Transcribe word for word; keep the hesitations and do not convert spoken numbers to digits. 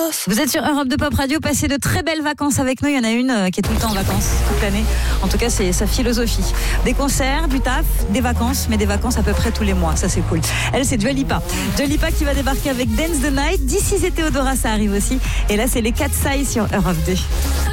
off. Vous êtes sur Europe deux Pop Radio, passez de très belles vacances avec nous. Il y en a une euh, qui est tout le temps en vacances, toute l'année. En tout cas, c'est sa philosophie. Des concerts, du taf, des vacances, mais des vacances à peu près tous les mois. Ça, c'est cool. Elle, c'est Dua Lipa. Dua Lipa qui va débarquer avec Dance the Night. D'ici et Théodora, ça arrive aussi. Et là, c'est les quatre Sai sur Europe deux.